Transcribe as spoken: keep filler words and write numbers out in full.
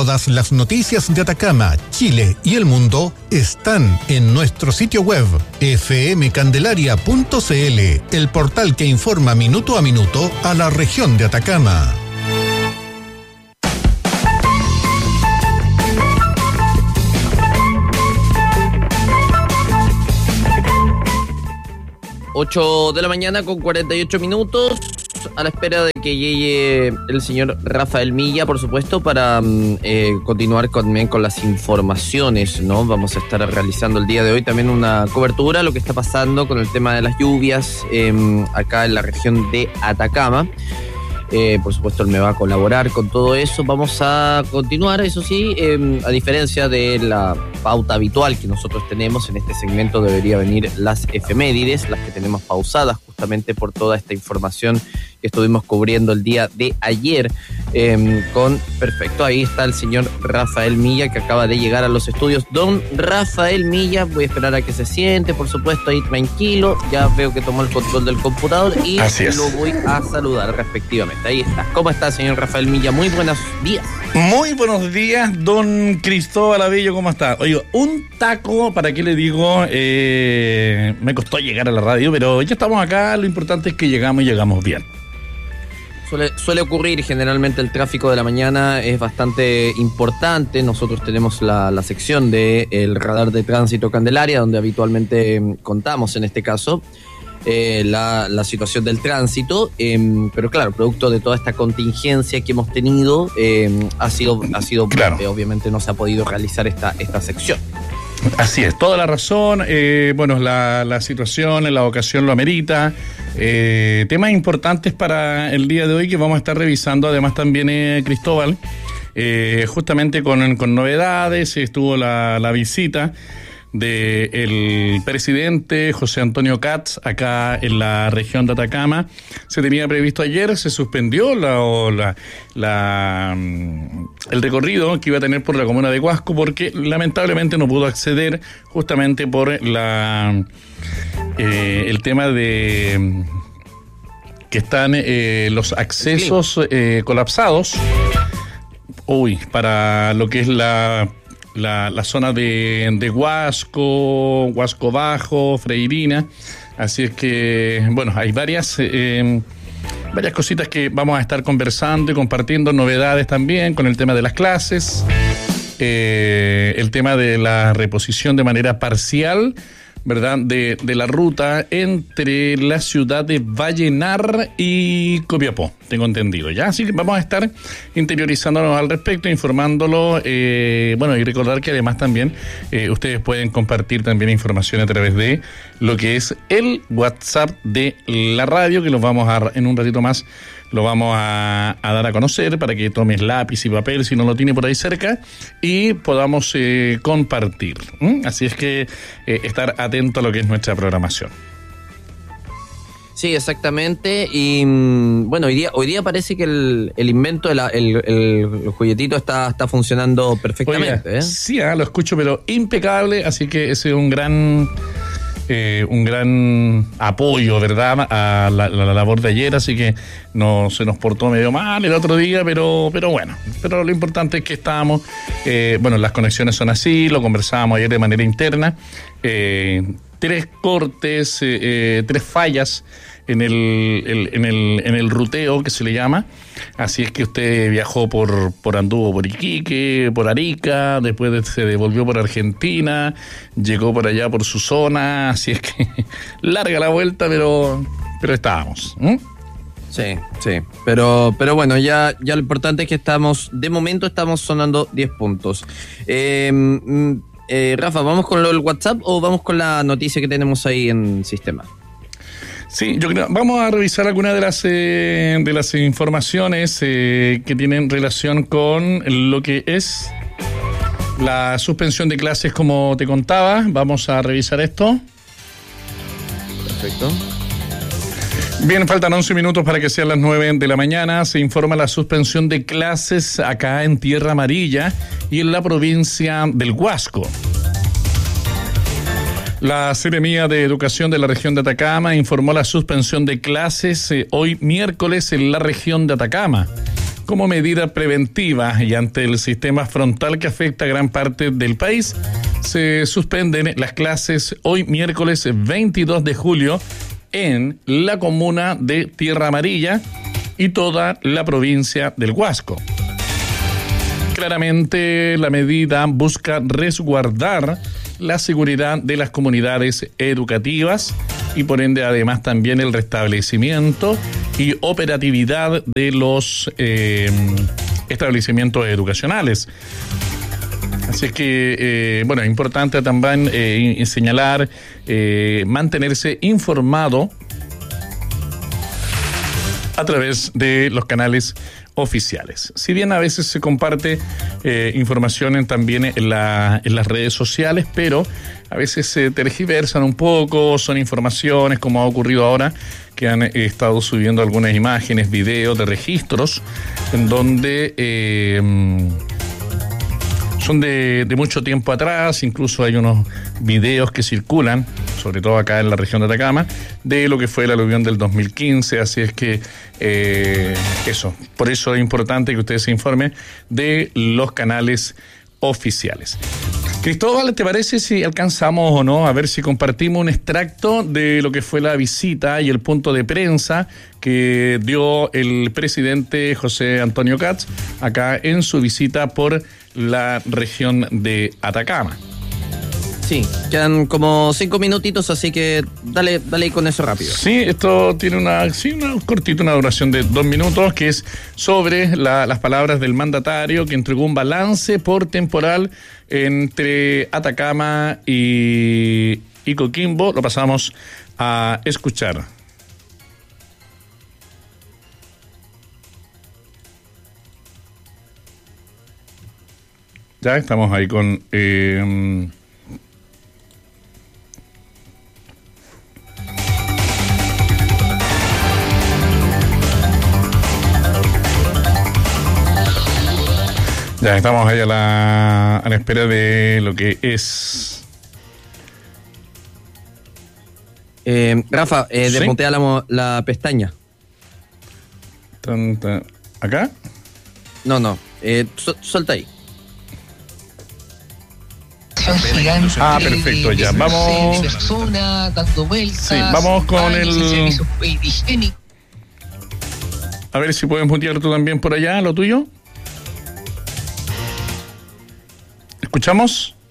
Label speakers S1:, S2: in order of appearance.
S1: Todas las noticias de Atacama, Chile y el mundo están en nuestro sitio web efe eme candelaria punto ce ele, el portal que informa minuto a minuto a la región de Atacama.
S2: ocho de la mañana con cuarenta y ocho minutos, a la espera de que llegue el señor Rafael Milla, por supuesto, para eh, continuar con, con las informaciones, ¿no? Vamos a estar realizando el día de hoy también una cobertura de lo que está pasando con el tema de las lluvias eh, acá en la región de Atacama. Eh, por supuesto, él me va a colaborar con todo eso. Vamos a continuar, eso sí, eh, a diferencia de la pauta habitual que nosotros tenemos en este segmento, debería venir las efemérides, las que tenemos pausadas justamente por toda esta información que estuvimos cubriendo el día de ayer. Eh, con perfecto, ahí está el señor Rafael Milla, que acaba de llegar a los estudios. Don Rafael Milla, voy a esperar a que se siente, por supuesto, ahí tranquilo. Ya veo que tomó el control del computador y lo voy a saludar respectivamente. Ahí está. ¿Cómo está, señor Rafael Milla? Muy buenos días.
S3: Muy buenos días, don Cristóbal Abello, ¿cómo está? Oye, un taco, ¿para qué le digo? Eh, me costó llegar a la radio, pero ya estamos acá, lo importante es que llegamos y llegamos bien.
S2: Suele, suele ocurrir, generalmente el tráfico de la mañana es bastante importante. Nosotros tenemos la, la sección del radar de tránsito Candelaria, donde habitualmente contamos en este caso eh, la, la situación del tránsito, eh, pero claro, producto de toda esta contingencia que hemos tenido, eh, ha sido, ha sido
S3: claro.
S2: eh, obviamente no se ha podido realizar esta, esta sección.
S3: Así es, toda la razón. Eh, bueno, la, la situación, la ocasión lo amerita. Eh, temas importantes para el día de hoy que vamos a estar revisando, además también eh, Cristóbal, eh, justamente con, con novedades. Estuvo la, la visita del presidente José Antonio Katz acá en la región de Atacama. Se tenía previsto ayer, se suspendió la, la, la, el recorrido que iba a tener por la comuna de Huasco porque lamentablemente no pudo acceder justamente por la eh, el tema de que están eh, los accesos eh, colapsados uy, para lo que es la La, la zona de, de Huasco, Huasco Bajo, Freirina. Así es que, bueno, hay varias eh, varias cositas que vamos a estar conversando y compartiendo, novedades también con el tema de las clases, eh, el tema de la reposición de manera parcial, ¿verdad?, de, de la ruta entre la ciudad de Vallenar y Copiapó, tengo entendido, ¿ya? Así que vamos a estar interiorizándonos al respecto, informándolo, eh, bueno, y recordar que además también eh, ustedes pueden compartir también información a través de lo que es el WhatsApp de la radio, que los vamos a, en un ratito más, lo vamos a, a dar a conocer para que tomes lápiz y papel si no lo tiene por ahí cerca y podamos eh, compartir. ¿Mm? Así es que eh, estar atento a lo que es nuestra programación.
S2: Sí, exactamente. Y bueno, hoy día, hoy día parece que el, el invento, el, el, el juguetito está, está funcionando perfectamente.
S3: Oiga,
S2: ¿eh?
S3: Sí, ah, lo escucho, pero impecable, así que ese es un gran... Eh, un gran apoyo, ¿verdad?, a la, la, la labor de ayer, así que no se nos portó medio mal el otro día, pero pero bueno, pero lo importante es que estábamos, eh, bueno, las conexiones son así, lo conversábamos ayer de manera interna, eh, tres cortes, eh, eh, tres fallas en el, el, en el en el ruteo que se le llama. Así es que usted viajó por, por anduvo por Iquique, por Arica, después de, se devolvió por Argentina, llegó por allá por su zona, así es que larga la vuelta, pero pero estábamos. ¿eh?
S2: Sí, sí, pero pero bueno, ya ya lo importante es que estamos, de momento estamos sonando diez puntos. Eh, eh, Rafa, ¿vamos con lo del WhatsApp o vamos con la noticia que tenemos ahí en sistema?
S3: Sí, yo creo, vamos a revisar algunas de las eh, de las informaciones eh, que tienen relación con lo que es la suspensión de clases, como te contaba. Vamos a revisar esto.
S2: Perfecto.
S3: Bien, faltan once minutos para que sean las nueve de la mañana. Se informa la suspensión de clases acá en Tierra Amarilla y en la provincia del Huasco. La Seremía de Educación de la región de Atacama informó la suspensión de clases eh, hoy miércoles en la región de Atacama. como medida preventiva y ante el sistema frontal que afecta a gran parte del país, se suspenden las clases hoy miércoles veintidós de julio en la comuna de Tierra Amarilla y toda la provincia del Huasco. Claramente, la medida busca resguardar la seguridad de las comunidades educativas y por ende además también el restablecimiento y operatividad de los eh, establecimientos educacionales. Así que, eh, bueno, es importante también eh, señalar, eh, mantenerse informado a través de los canales oficiales. Si bien a veces se comparte eh, información en, también en, la, en las redes sociales, pero a veces se tergiversan un poco, son informaciones como ha ocurrido ahora, que han eh, estado subiendo algunas imágenes, videos de registros en donde eh, son de, de mucho tiempo atrás, incluso hay unos videos que circulan, sobre todo acá en la región de Atacama, de lo que fue el aluvión del dos mil quince, así es que eh, eso, por eso es importante que ustedes se informen de los canales oficiales. Cristóbal, ¿te parece si alcanzamos o no a ver si compartimos un extracto de lo que fue la visita y el punto de prensa que dio el presidente José Antonio Katz acá en su visita por la región de Atacama?
S2: Sí, quedan como cinco minutitos, así que dale, dale con eso rápido.
S3: Sí, esto tiene una, sí, una cortita, una duración de dos minutos, que es sobre la, las palabras del mandatario que entregó un balance por temporal entre Atacama y, y Coquimbo. Lo pasamos a escuchar. Ya estamos ahí con... Eh, Ya estamos ahí a la, a la espera de lo que es...
S2: Eh, Rafa, eh,
S3: ¿Sí?
S2: desmontea la, la pestaña.
S3: Tan, tan, ¿acá?
S2: No, no, eh, su, suelta ahí.
S3: Ah, perfecto, ya, vamos...
S4: Persona, dando vueltas,
S3: sí, vamos con
S4: baños,
S3: el...
S4: servicios higiénicos.
S3: A ver si puedes mutear tú también por allá, lo tuyo. ¿Escuchamos?